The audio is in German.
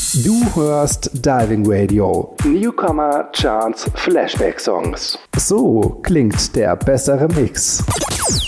Du hörst Diving Radio. Newcomer Charts Flashback Songs. So klingt der bessere Mix.